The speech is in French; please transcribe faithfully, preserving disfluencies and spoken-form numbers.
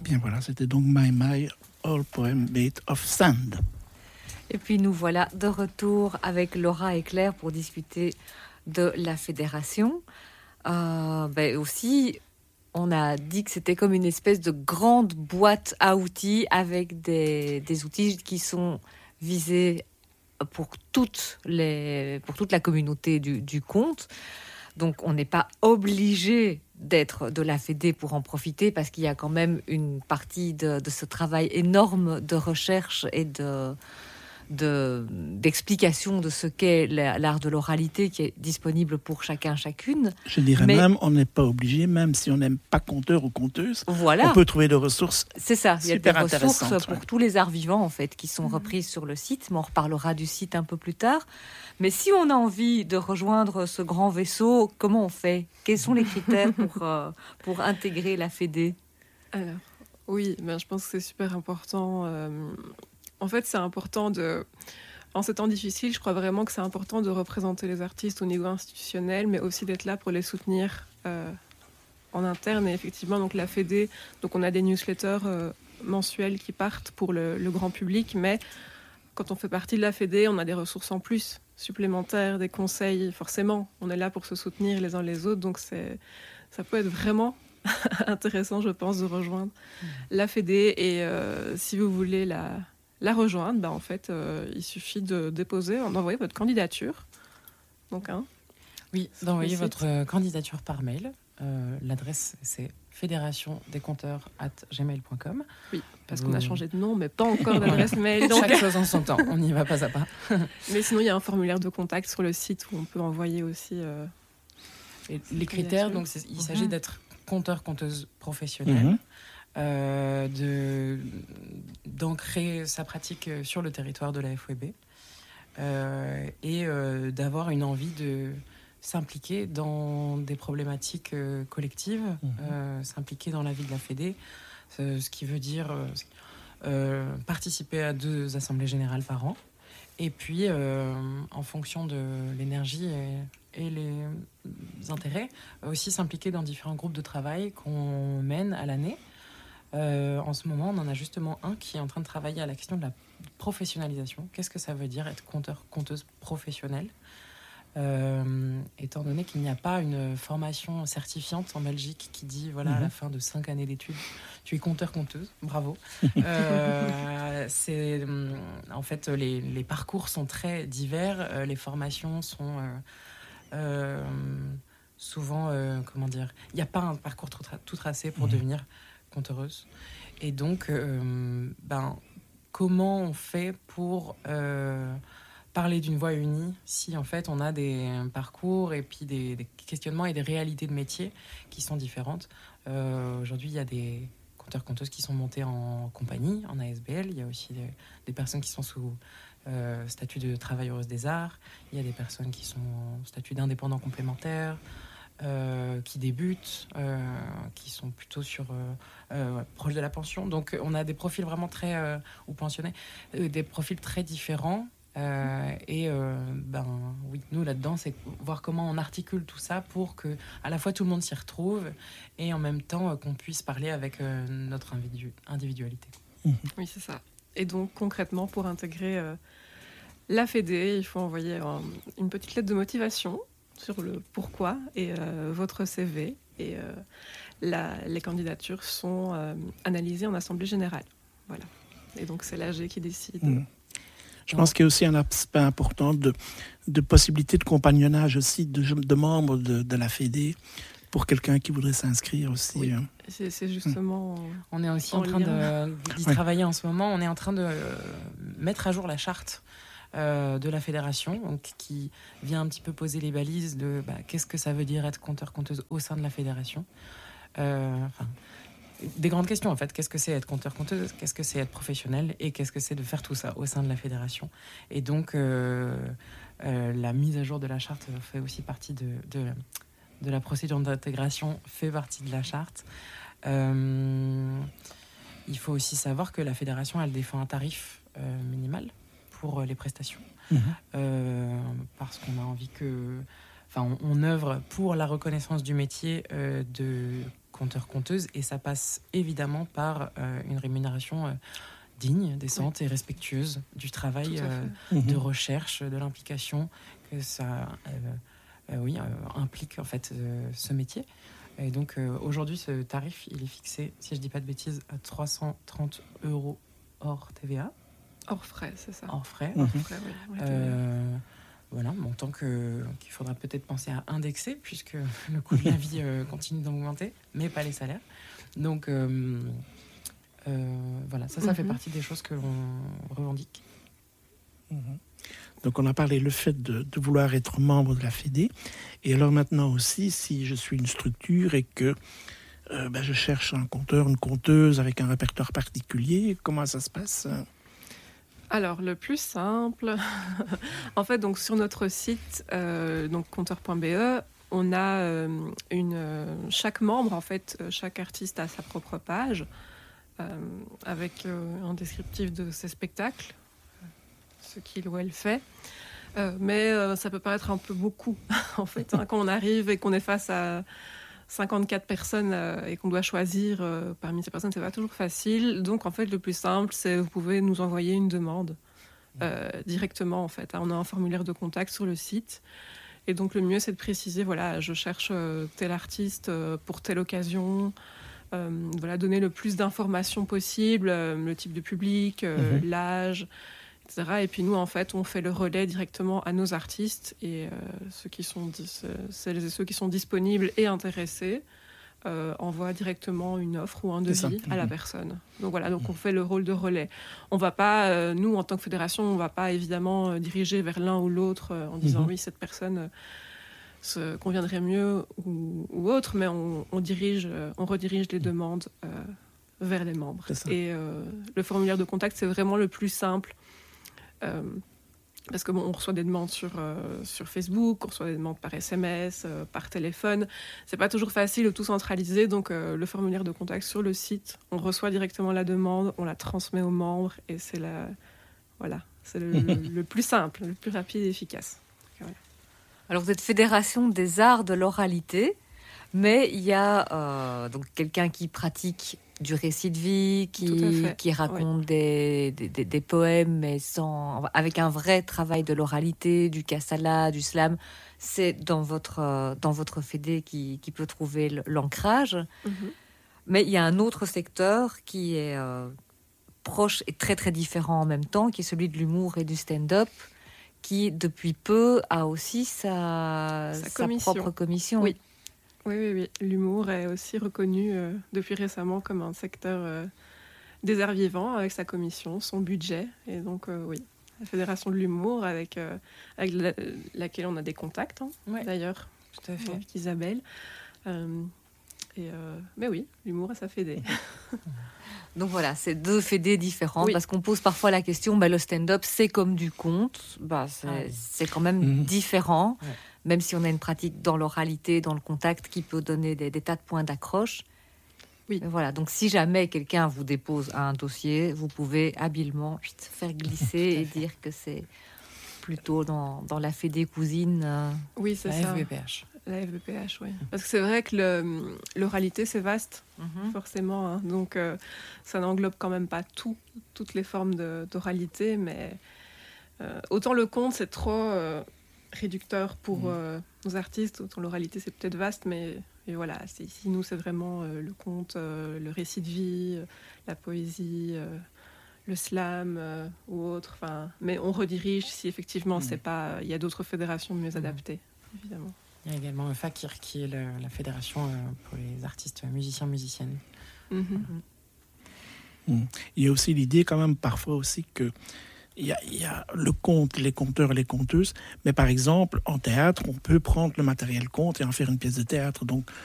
Bien voilà, c'était donc My My, All Poem Made of Sand. Et puis nous voilà de retour avec Laura et Claire pour discuter de la fédération. Euh, ben aussi, on a dit que c'était comme une espèce de grande boîte à outils avec des, des outils qui sont visés pour, toutes les, pour toute la communauté du, du conte. Donc on n'est pas obligé d'être de la Fédé pour en profiter, parce qu'il y a quand même une partie de, de ce travail énorme de recherche et de, de, d'explication de ce qu'est l'art de l'oralité qui est disponible pour chacun, chacune. Je dirais Mais, même, on n'est pas obligé, même si on n'aime pas conteur ou conteuse, voilà. On peut trouver des ressources. C'est ça, il y a des ressources pour ouais. tous les arts vivants en fait qui sont reprises sur le site, mais on reparlera du site un peu plus tard. Mais si on a envie de rejoindre ce grand vaisseau, comment on fait? Quels sont les critères pour, euh, pour intégrer la Fédé? Alors, oui, ben, je pense que c'est super important. Euh, en fait, c'est important de... En ces temps difficiles, je crois vraiment que c'est important de représenter les artistes au niveau institutionnel, mais aussi d'être là pour les soutenir euh, en interne. Et effectivement, donc la Fédé, donc on a des newsletters euh, mensuels qui partent pour le, le grand public, mais quand on fait partie de la Fédé, on a des ressources en plus, supplémentaires, des conseils. Forcément, on est là pour se soutenir les uns les autres, donc c'est, ça peut être vraiment intéressant, je pense, de rejoindre mmh. la Fédé. Et euh, si vous voulez la... La rejoindre, ben en fait, euh, il suffit de déposer, d'envoyer votre candidature. Donc, hein, oui, d'envoyer votre candidature par mail. Euh, l'adresse, c'est fédération des compteurs arobase gmail point com. Oui, parce Vous... qu'on a changé de nom, mais pas encore d'adresse mail. Donc... Chaque chose en son temps, on y va pas à pas. Mais sinon, il y a un formulaire de contact sur le site où on peut envoyer aussi... Euh, Et les critères, donc, c'est, il mm-hmm. s'agit d'être conteur, conteuse professionnelle. Mm-hmm. Euh, de, d'ancrer sa pratique sur le territoire de la F O B euh, et euh, d'avoir une envie de s'impliquer dans des problématiques euh, collectives, mmh. euh, s'impliquer dans la vie de la Fédé, euh, ce qui veut dire euh, euh, participer à deux assemblées générales par an, et puis euh, en fonction de l'énergie et, et les intérêts, aussi s'impliquer dans différents groupes de travail qu'on mène à l'année. Euh, en ce moment, on en a justement un qui est en train de travailler à la question de la professionnalisation. Qu'est-ce que ça veut dire être conteur, conteuse professionnelle, euh, étant donné qu'il n'y a pas une formation certifiante en Belgique qui dit, voilà, mmh. à la fin de cinq années d'études, tu es conteur, conteuse, bravo. euh, c'est, en fait, les, les parcours sont très divers, euh, les formations sont euh, euh, souvent, euh, comment dire, il n'y a pas un parcours tout, tra- tout tracé pour mmh. devenir conteuse. Et donc, euh, ben, comment on fait pour euh, parler d'une voix unie si en fait on a des parcours et puis des, des questionnements et des réalités de métier qui sont différentes. Euh, aujourd'hui, il y a des conteurs-conteuses qui sont montés en compagnie, en A S B L. Il y a aussi des, des personnes qui sont sous euh, statut de travailleuse des arts. Il y a des personnes qui sont en statut d'indépendant complémentaire. Euh, qui débutent, euh, qui sont plutôt sur euh, euh, proches de la pension. Donc on a des profils vraiment très euh, ou pensionnés, euh, des profils très différents. Euh, et euh, ben oui, nous là-dedans, c'est voir comment on articule tout ça pour que à la fois tout le monde s'y retrouve et en même temps euh, qu'on puisse parler avec euh, notre individu- individualité. Mmh. Oui, c'est ça. Et donc concrètement, pour intégrer euh, la Fédé, il faut envoyer euh, une petite lettre de motivation sur le pourquoi et euh, votre C V. Et euh, la, les candidatures sont euh, analysées en assemblée générale. Voilà. Et donc, c'est l'A G qui décide. Mmh. Je pense qu'il y a aussi un aspect important de, de possibilité de compagnonnage aussi de, de membres de, de la Fédé pour quelqu'un qui voudrait s'inscrire aussi. Oui, c'est, c'est justement... Mmh. On est aussi en, en train de, d'y ouais. travailler en ce moment. On est en train de euh, mettre à jour la charte Euh, de la fédération, donc, qui vient un petit peu poser les balises de bah, qu'est-ce que ça veut dire être conteur-conteuse au sein de la fédération. Euh, des grandes questions en fait. Qu'est-ce que c'est être conteur-conteuse ? Qu'est-ce que c'est être professionnel ? Et qu'est-ce que c'est de faire tout ça au sein de la fédération ? Et donc euh, euh, la mise à jour de la charte fait aussi partie de, de, de la procédure d'intégration, fait partie de la charte. Euh, il faut aussi savoir que la fédération, elle défend un tarif euh, minimal pour les prestations, mmh. euh, parce qu'on a envie que, enfin, on, on œuvre pour la reconnaissance du métier euh, de conteurs-conteuses, et ça passe évidemment par euh, une rémunération euh, digne, décente oui. et respectueuse du travail euh, mmh. de recherche, de l'implication que ça euh, euh, oui, euh, implique en fait euh, ce métier. Et donc euh, aujourd'hui, ce tarif, il est fixé, si je dis pas de bêtises, à trois cent trente euros hors T V A. Hors frais, c'est ça. Hors frais. Mmh. Hors frais, oui. Euh, voilà, montant que, qu'il faudra peut-être penser à indexer, puisque le coût de la vie euh, continue d'augmenter, mais pas les salaires. Donc euh, euh, voilà, ça, ça mmh. fait partie des choses que l'on revendique. Mmh. Donc on a parlé le fait de, de vouloir être membre de la Fédé. Et alors maintenant aussi, si je suis une structure et que euh, ben, je cherche un conteur, une conteuse avec un répertoire particulier, comment ça se passe ? Alors, le plus simple, en fait, donc sur notre site, euh, donc conteur point b e, on a euh, une, euh, chaque membre, en fait, euh, chaque artiste a sa propre page euh, avec euh, un descriptif de ses spectacles, ce qu'il ou elle fait. Euh, mais euh, ça peut paraître un peu beaucoup, en fait, hein, quand on arrive et qu'on est face à cinquante-quatre personnes euh, et qu'on doit choisir euh, parmi ces personnes, c'est pas toujours facile. Donc en fait, le plus simple, c'est vous pouvez nous envoyer une demande euh, directement. En fait, on a un formulaire de contact sur le site, et donc le mieux, c'est de préciser voilà, je cherche euh, tel artiste euh, pour telle occasion. Euh, voilà, donner le plus d'informations possible, euh, le type de public, euh, mmh. l'âge, et cetera. Et puis nous, en fait, on fait le relais directement à nos artistes, et euh, ceux qui sont dis- celles et ceux qui sont disponibles et intéressés euh, envoient directement une offre ou un devis à la personne. Donc voilà, donc on fait le rôle de relais. On va pas, euh, nous, en tant que fédération, on va pas évidemment euh, diriger vers l'un ou l'autre euh, en disant mm-hmm. oui, cette personne euh, se conviendrait mieux ou, ou autre, mais on, on dirige, euh, on redirige les demandes euh, vers les membres. Et euh, le formulaire de contact, c'est vraiment le plus simple. Euh, parce que bon, on reçoit des demandes sur, euh, sur Facebook, on reçoit des demandes par S M S, euh, par téléphone. C'est pas toujours facile de tout centraliser, donc euh, le formulaire de contact sur le site, on reçoit directement la demande, on la transmet aux membres, et c'est la, voilà, c'est le, le, le plus simple, le plus rapide et efficace. Voilà. Alors vous êtes Fédération des arts de l'oralité, mais il y a euh, donc quelqu'un qui pratique du récit de vie, qui, qui raconte oui. des, des, des poèmes, mais sans, avec un vrai travail de l'oralité, du kassala, du slam. C'est dans votre, dans votre fédé qui, qui peut trouver l'ancrage. Mm-hmm. Mais il y a un autre secteur qui est euh, proche et très très différent en même temps, qui est celui de l'humour et du stand-up, qui depuis peu a aussi sa, sa, sa propre commission. Oui. Oui, oui, oui. L'humour est aussi reconnu euh, depuis récemment comme un secteur euh, des arts vivants, avec sa commission, son budget. Et donc, euh, oui, la Fédération de l'humour, avec, euh, avec la, laquelle on a des contacts, hein, ouais, d'ailleurs, tout à fait. Avec Isabelle. Euh, et, euh, mais oui, l'humour a sa fédé. Donc voilà, c'est deux fédés différentes, oui. Parce qu'on pose parfois la question, bah, le stand-up, c'est comme du conte, bah, c'est, ah oui. c'est quand même mmh. différent. Ouais. Même si on a une pratique dans l'oralité, dans le contact, qui peut donner des, des tas de points d'accroche. Oui. Mais voilà, donc si jamais quelqu'un vous dépose un dossier, vous pouvez habilement faire glisser et dire que c'est plutôt dans, dans la fédé cousine. Euh, oui, c'est la ça. F B P H. La F B P H, oui. Parce que c'est vrai que le, l'oralité, c'est vaste, mm-hmm. forcément. Hein. Donc, euh, ça n'englobe quand même pas tout, toutes les formes de, d'oralité, mais euh, autant le conte, c'est trop... Euh, réducteur pour mmh. euh, nos artistes, autant l'oralité c'est peut-être vaste, mais et voilà, c'est, ici nous c'est vraiment euh, le conte, euh, le récit de vie, euh, la poésie, euh, le slam euh, ou autre, mais on redirige si effectivement mmh. c'est pas, il y a d'autres fédérations mieux mmh. adaptées, évidemment. Il y a également Fakir qui est le, la fédération euh, pour les artistes musiciens, musiciennes. Mmh. Mmh. Il y a aussi l'idée quand même parfois aussi que Il y, a, il y a le conte, les conteurs et les conteuses, mais par exemple, en théâtre, on peut prendre le matériel conte et en faire une pièce de théâtre. Donc,